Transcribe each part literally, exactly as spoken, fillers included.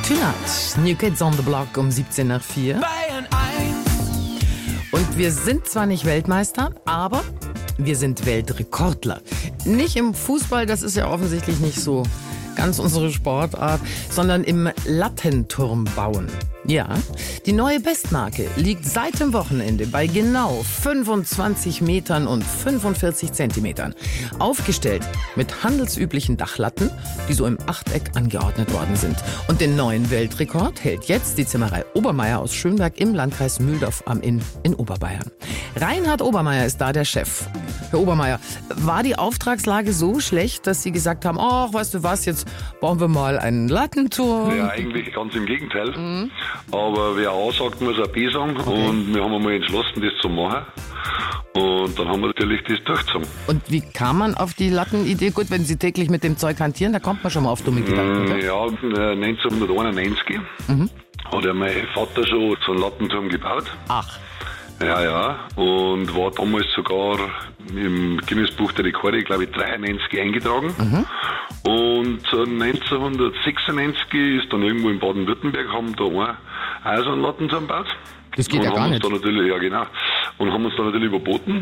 Tonight, New Kids on the Block um siebzehn nach vier. Und wir sind zwar nicht Weltmeister, aber wir sind Weltrekordler. Nicht im Fußball, das ist ja offensichtlich nicht so ganz unsere Sportart, sondern im Lattenturmbauen. Ja, die neue Bestmarke liegt seit dem Wochenende bei genau fünfundzwanzig Metern und fünfundvierzig Zentimetern. Aufgestellt mit handelsüblichen Dachlatten, die so im Achteck angeordnet worden sind. Und den neuen Weltrekord hält jetzt die Zimmerei Obermeier aus Schönberg im Landkreis Mühldorf am Inn in Oberbayern. Reinhard Obermeier ist da der Chef. Herr Obermeier, war die Auftragslage so schlecht, dass Sie gesagt haben, ach, weißt du was, jetzt bauen wir mal einen Lattenturm? Ja, eigentlich ganz im Gegenteil. Mhm. Aber wer A sagt, muss auch B sagen. Okay. Und wir haben einmal entschlossen, das zu machen. Und dann haben wir natürlich das durchgezogen. Und wie kam man auf die Lattenidee? Gut, wenn Sie täglich mit dem Zeug hantieren, da kommt man schon mal auf dumme Gedanken. Oder? Ja, neunzehnhunderteinundneunzig mhm. hat ja mein Vater schon so einen Lattenturm gebaut. Ach. Ja, ja. Und war damals sogar im Guinness-Buch der Rekorde, glaube ich, dreiundneunzig eingetragen. Mhm. Und neunzehnhundertsechsundneunzig ist dann irgendwo in Baden-Württemberg, haben da einen auch so einen Lattenturm gebaut. Das geht und ja gar haben nicht. Uns da natürlich, ja, genau. Und haben uns da natürlich überboten.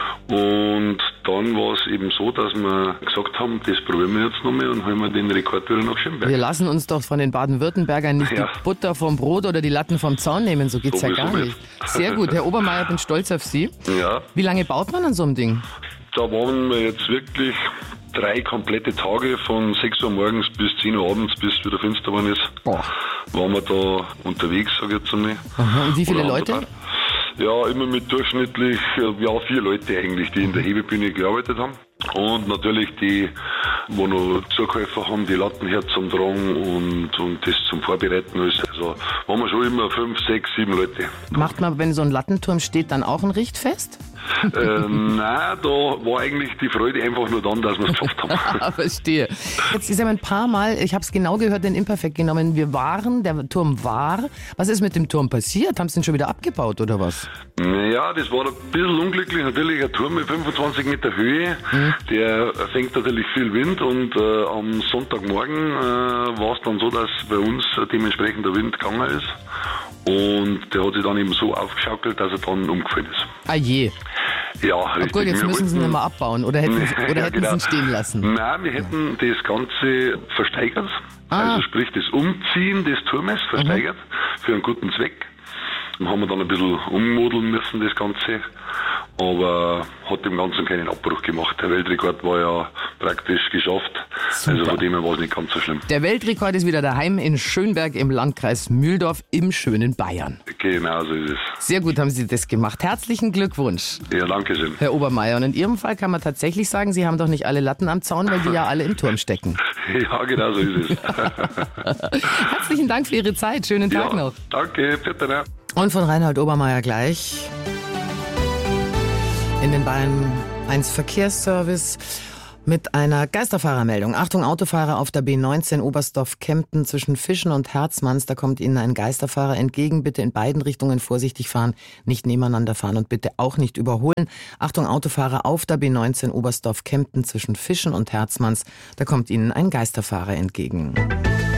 Und dann war es eben so, dass wir gesagt haben, das probieren wir jetzt nochmal und holen wir den Rekord wieder nach Schönberg. Wir lassen uns doch von den Baden-Württembergern nicht ja. die Butter vom Brot oder die Latten vom Zaun nehmen, so geht's so ja gar nicht. Sehr gut, Herr Obermeier, bin stolz auf Sie. Ja. Wie lange baut man an so einem Ding? Da waren wir jetzt wirklich drei komplette Tage von sechs Uhr morgens bis zehn Uhr abends, bis es wieder finster geworden ist. Boah. Waren wir da unterwegs, sag ich jetzt einmal. Aha. Und wie viele Leute? Ja, immer mit durchschnittlich, ja, vier Leute eigentlich, die in der Hebebühne gearbeitet haben. Und natürlich die, wo noch Zukäufer haben, die Latten herzutragen und, und das zum Vorbereiten. Also waren wir schon immer fünf, sechs, sieben Leute. Macht man, wenn so ein Lattenturm steht, dann auch ein Richtfest? äh, nein, da war eigentlich die Freude einfach nur dann, dass wir es geschafft haben. Verstehe. Jetzt ist ja ein paar Mal, ich habe es genau gehört, den Imperfekt genommen, wir waren, der Turm war. Was ist mit dem Turm passiert? Haben Sie den schon wieder abgebaut oder was? Ja, das war ein bisschen unglücklich. Natürlich ein Turm mit fünfundzwanzig Meter Höhe, mhm. der fängt natürlich viel Wind und äh, am Sonntagmorgen äh, war es dann so, dass bei uns dementsprechend der Wind gegangen ist. Und der hat sich dann eben so aufgeschaukelt, dass er dann umgefallen ist. Ah je. Ja, richtig. Gut, jetzt wir müssen Sie ihn nicht mehr abbauen oder hätten, Sie, oder ja, hätten genau. Sie ihn stehen lassen? Nein, wir hätten ja. das Ganze versteigert. Ah. Also sprich das Umziehen des Turmes versteigert mhm. für einen guten Zweck. Dann haben wir dann ein bisschen ummodeln müssen, das Ganze. Aber hat dem Ganzen keinen Abbruch gemacht. Der Weltrekord war ja praktisch geschafft. Super. Also von dem her war es nicht ganz so schlimm. Der Weltrekord ist wieder daheim in Schönberg im Landkreis Mühldorf im schönen Bayern. Genau so ist es. Sehr gut haben Sie das gemacht. Herzlichen Glückwunsch. Ja, danke schön. Herr Obermeier. Und in Ihrem Fall kann man tatsächlich sagen, Sie haben doch nicht alle Latten am Zaun, weil die ja alle im Turm stecken. Ja, genau so ist es. Herzlichen Dank für Ihre Zeit. Schönen Tag ja, noch. Danke, bitte. Ne? Und von Reinhard Obermeier gleich in den Bayern eins Verkehrsservice mit einer Geisterfahrermeldung. Achtung, Autofahrer auf der B neunzehn Oberstdorf-Kempten zwischen Fischen und Herzmanns. Da kommt Ihnen ein Geisterfahrer entgegen. Bitte in beiden Richtungen vorsichtig fahren, nicht nebeneinander fahren und bitte auch nicht überholen. Achtung, Autofahrer auf der B neunzehn Oberstdorf-Kempten zwischen Fischen und Herzmanns. Da kommt Ihnen ein Geisterfahrer entgegen.